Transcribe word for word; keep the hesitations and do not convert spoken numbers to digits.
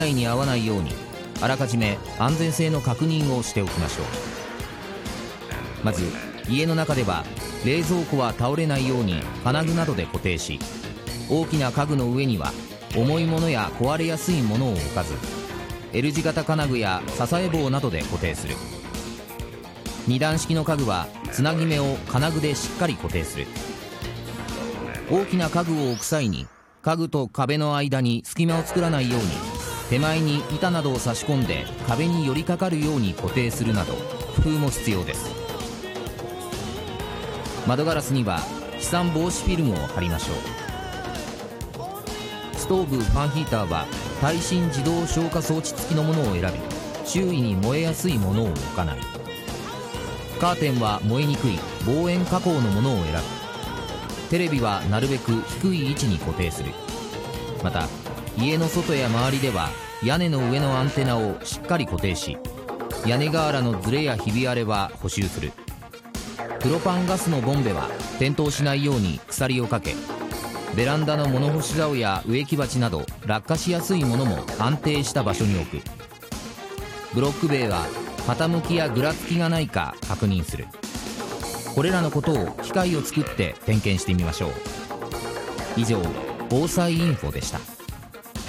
害に遭わないようにあらかじめ安全性の確認をしておきましょう。まず家の中では冷蔵庫は倒れないように金具などで固定し、大きな家具の上には重いものや壊れやすいものを置かず、 L 字型金具や支え棒などで固定する。二段式の家具はつなぎ目を金具でしっかり固定する。大きな家具を置く際に家具と壁の間に隙間を作らないように手前に板などを差し込んで壁に寄りかかるように固定するなど工夫も必要です。窓ガラスには飛散防止フィルムを貼りましょう。ストーブ、ファンヒーターは耐震自動消火装置付きのものを選び、周囲に燃えやすいものを置かない。カーテンは燃えにくい防煙加工のものを選ぶ。テレビはなるべく低い位置に固定する。また家の外や周りでは屋根の上のアンテナをしっかり固定し、屋根瓦のずれやひび割れは補修する。プロパンガスのボンベは転倒しないように鎖をかけ、ベランダの物干し竿や植木鉢など落下しやすいものも安定した場所に置く。ブロック塀は傾きやぐらつきがないか確認する。これらのことを機械を作って点検してみましょう。以上、防災インフォでした。